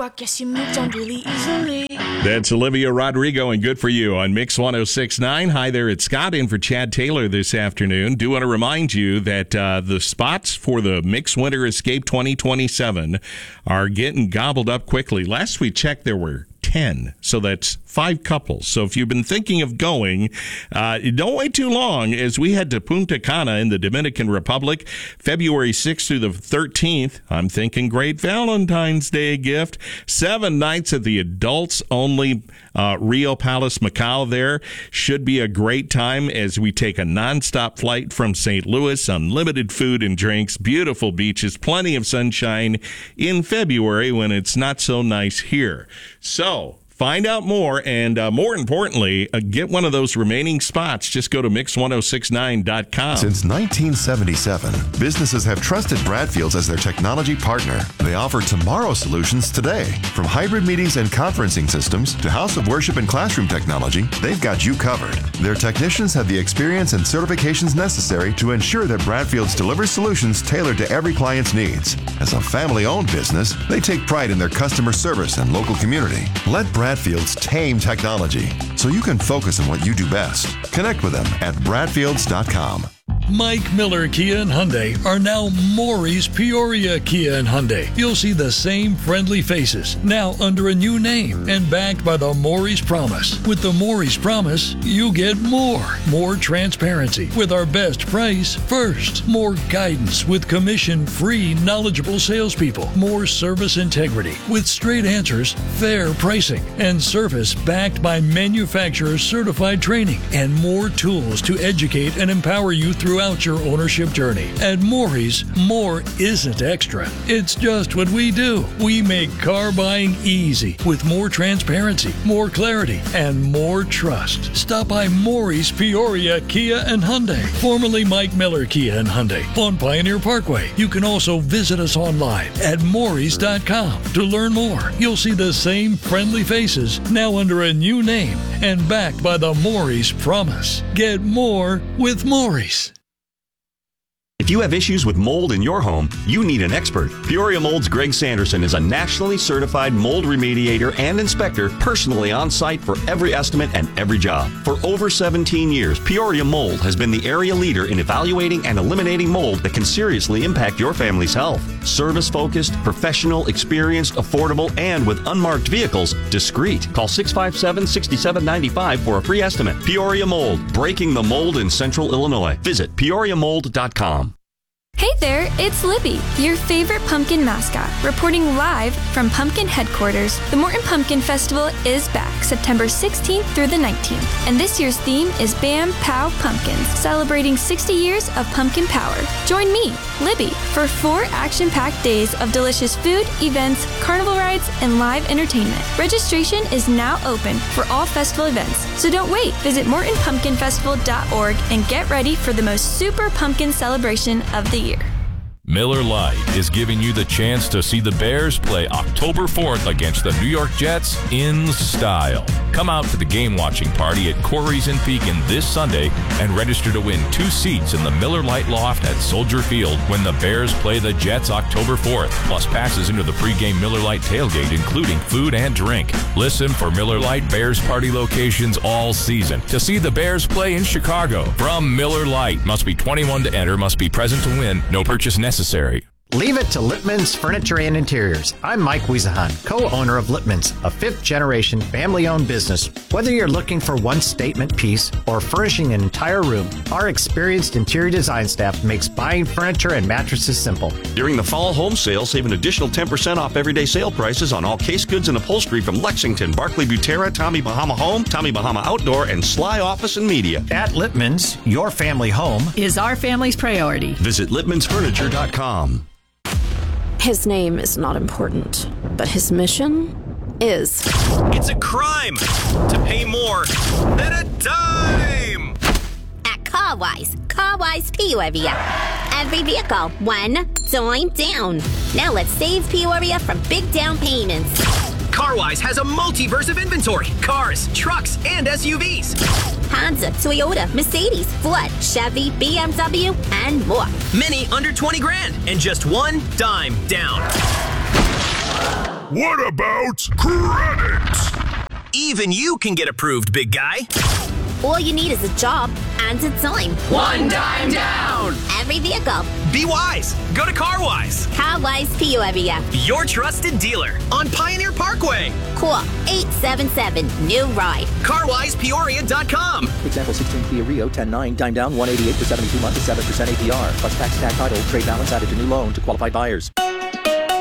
guess you moved on really easily. That's Olivia Rodrigo and Good For You on Mix 106.9. Hi there, it's Scott in for Chad Taylor this afternoon. Do want to remind you that the spots for the Mix Winter Escape 2027 are getting gobbled up quickly. Last we checked, there were 10, so that's 5 couples. So if you've been thinking of going, don't wait too long as we head to Punta Cana in the Dominican Republic, February 6th through the 13th. I'm thinking great Valentine's Day gift. 7 nights at the adults-only Rio Palace Macau there. Should be a great time as we take a nonstop flight from St. Louis. Unlimited food and drinks, beautiful beaches, plenty of sunshine in February when it's not so nice here. So find out more, and more importantly, get one of those remaining spots. Just go to mix1069.com. Since 1977, businesses have trusted Bradfields as their technology partner. They offer tomorrow solutions today. From hybrid meetings and conferencing systems to house of worship and classroom technology, they've got you covered. Their technicians have the experience and certifications necessary to ensure that Bradfields delivers solutions tailored to every client's needs. As a family-owned business, they take pride in their customer service and local community. Let Bradfields tame technology so you can focus on what you do best. Connect with them at bradfields.com. Mike Miller Kia and Hyundai are now Maury's Peoria Kia and Hyundai. You'll see the same friendly faces, now under a new name and backed by the Maury's Promise. With the Maury's Promise, you get more. More transparency with our best price first. More guidance with commission-free, knowledgeable salespeople. More service integrity with straight answers, fair pricing, and service backed by manufacturer-certified training. And more tools to educate and empower you throughout your ownership journey. At Maury's, more isn't extra. It's just what we do. We make car buying easy with more transparency, more clarity, and more trust. Stop by Maury's Peoria Kia and Hyundai, formerly Mike Miller Kia and Hyundai, on Pioneer Parkway. You can also visit us online at Maurys.com to learn more. You'll see the same friendly faces, now under a new name and backed by the Maury's Promise. Get more with Maury's. If you have issues with mold in your home, you need an expert. Peoria Mold's Greg Sanderson is a nationally certified mold remediator and inspector, personally on site for every estimate and every job. For over 17 years, Peoria Mold has been the area leader in evaluating and eliminating mold that can seriously impact your family's health. Service-focused, professional, experienced, affordable, and with unmarked vehicles, discreet. Call 657-6795 for a free estimate. Peoria Mold, breaking the mold in Central Illinois. Visit peoriamold.com. Hey there, it's Libby, your favorite pumpkin mascot, reporting live from Pumpkin Headquarters. The Morton Pumpkin Festival is back September 16th through the 19th, and this year's theme is Bam Pow Pumpkins, celebrating 60 years of pumpkin power. Join me, Libby, for 4 action-packed days of delicious food, events, carnival rides, and live entertainment. Registration is now open for all festival events, so don't wait. Visit MortonPumpkinFestival.org and get ready for the most super pumpkin celebration of the year. Miller Lite is giving you the chance to see the Bears play October 4th against the New York Jets in style. Come out to the game-watching party at Corey's in Pekin this Sunday and register to win 2 seats in the Miller Lite Loft at Soldier Field when the Bears play the Jets October 4th, plus passes into the pregame Miller Lite tailgate, including food and drink. Listen for Miller Lite Bears party locations all season to see the Bears play in Chicago. From Miller Lite, must be 21 to enter, must be present to win, no purchase necessary. Leave it to Lippman's Furniture and Interiors. I'm Mike Wiesahan, co-owner of Lippman's, a 5th-generation family-owned business. Whether you're looking for one statement piece or furnishing an entire room, our experienced interior design staff makes buying furniture and mattresses simple. During the fall home sale, save an additional 10% off everyday sale prices on all case goods and upholstery from Lexington, Barclay Butera, Tommy Bahama Home, Tommy Bahama Outdoor, and Sly Office and Media. At Lippman's, your family home is our family's priority. Visit lippmansfurniture.com. His name is not important, but his mission is. It's a crime to pay more than a dime! At CarWise Peoria. Every vehicle, $1 down. Now let's save Peoria from big down payments. CarWise has a multiverse of inventory. Cars, trucks, and SUVs. Honda, Toyota, Mercedes, Ford, Chevy, BMW, and more. Many under 20 grand and just $1 down. What about credit? Even you can get approved, big guy. All you need is a job and a dime. One dime down. Every vehicle. Be wise. Go to CarWise. CarWise Peoria. Your trusted dealer on Pioneer Parkway. Call 877-NEW-RIDE. CarWisePeoria.com. Example 16 Kia Rio 10.9, dime down 188 for 72 months at 7% APR. Plus tax, tag title, trade balance added to new loan to qualified buyers.